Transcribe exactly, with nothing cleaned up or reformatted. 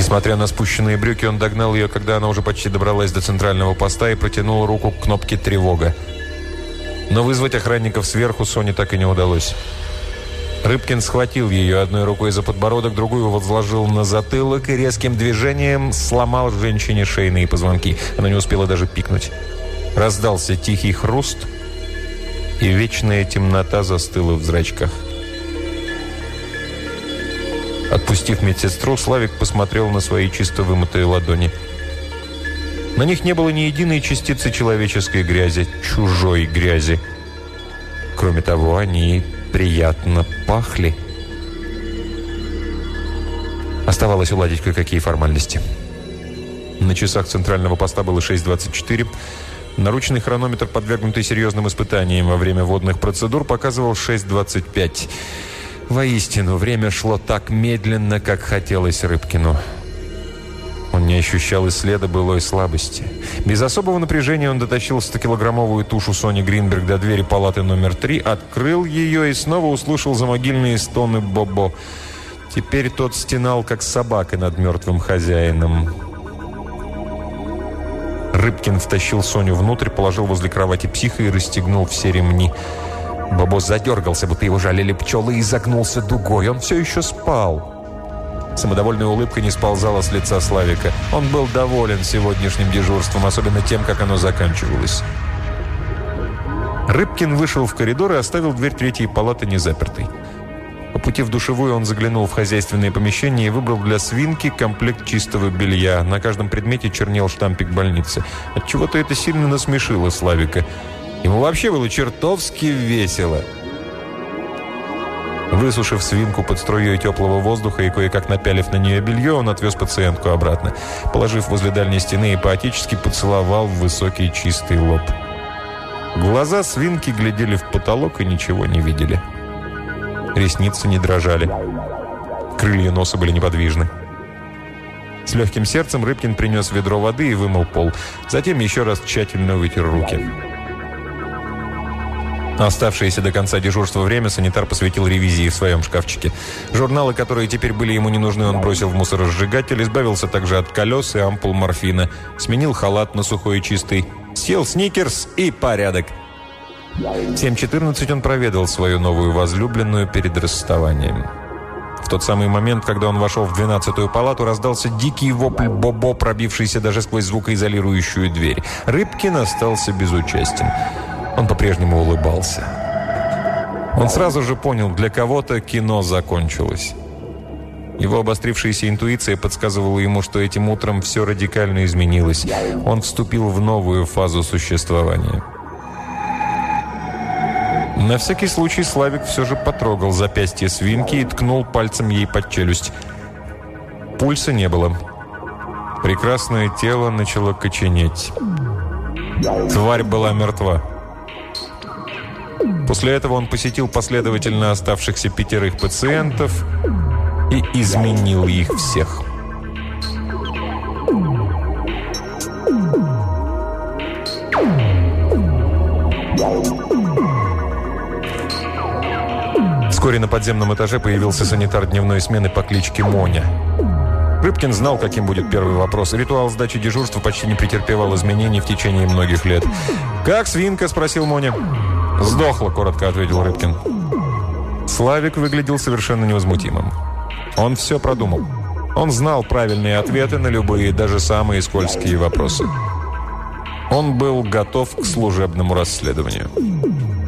Несмотря на спущенные брюки, он догнал ее, когда она уже почти добралась до центрального поста и протянул руку к кнопке «Тревога». Но вызвать охранников сверху Соне так и не удалось. Рыбкин схватил ее одной рукой за подбородок, другую возложил на затылок и резким движением сломал женщине шейные позвонки. Она не успела даже пикнуть. Раздался тихий хруст, и вечная темнота застыла в зрачках. Отпустив медсестру, Славик посмотрел на свои чисто вымытые ладони. На них не было ни единой частицы человеческой грязи, чужой грязи. Кроме того, они приятно пахли. Оставалось уладить кое-какие формальности. На часах центрального поста было шесть двадцать четыре. Наручный хронометр, подвергнутый серьезным испытаниям во время водных процедур, показывал шесть двадцать пять. Воистину, время шло так медленно, как хотелось Рыбкину. Он не ощущал и следа былой слабости. Без особого напряжения он дотащил стокилограммовую тушу Сони Гринберг до двери палаты номер три, открыл ее и снова услышал замогильные стоны Бобо. Теперь тот стенал, как собака над мертвым хозяином. Рыбкин втащил Соню внутрь, положил возле кровати психа и расстегнул все ремни. Бобо задергался, будто его жалили пчелы, и загнулся дугой. Он все еще спал. Самодовольная улыбка не сползала с лица Славика. Он был доволен сегодняшним дежурством, особенно тем, как оно заканчивалось. Рыбкин вышел в коридор и оставил дверь третьей палаты незапертой. По пути в душевую он заглянул в хозяйственное помещение и выбрал для свинки комплект чистого белья. На каждом предмете чернел штампик больницы. Отчего-то это сильно насмешило Славика. Ему вообще было чертовски весело. Высушив свинку под струей теплого воздуха и кое-как напялив на нее белье, он отвез пациентку обратно. Положив возле дальней стены и поотечески поцеловал в высокий чистый лоб. Глаза свинки глядели в потолок и ничего не видели. Ресницы не дрожали. Крылья носа были неподвижны. С легким сердцем Рыбкин принес ведро воды и вымыл пол. Затем еще раз тщательно вытер руки. Оставшееся до конца дежурства время санитар посвятил ревизии в своем шкафчике. Журналы, которые теперь были ему не нужны, он бросил в мусоросжигатель, избавился также от колес и ампул морфина, сменил халат на сухой и чистый, съел сникерс и порядок. В семь четырнадцать он проведал свою новую возлюбленную перед расставанием. В тот самый момент, когда он вошел в двенадцатую палату, раздался дикий вопль Бобо, пробившийся даже сквозь звукоизолирующую дверь. Рыбкин остался безучастен. Он по-прежнему улыбался. Он сразу же понял, для кого-то кино закончилось. Его обострившаяся интуиция подсказывала ему, что этим утром все радикально изменилось. Он вступил в новую фазу существования. На всякий случай Славик все же потрогал запястье свинки и ткнул пальцем ей под челюсть. Пульса не было. Прекрасное тело начало коченеть. Тварь была мертва. После этого он посетил последовательно оставшихся пятерых пациентов и изменил их всех. Вскоре на подземном этаже появился санитар дневной смены по кличке Моня. Рыбкин знал, каким будет первый вопрос. Ритуал сдачи дежурства почти не претерпевал изменений в течение многих лет. «Как свинка?» – спросил Моня. «Сдохла», – коротко ответил Рыбкин. Славик выглядел совершенно невозмутимым. Он все продумал. Он знал правильные ответы на любые, даже самые скользкие вопросы. Он был готов к служебному расследованию.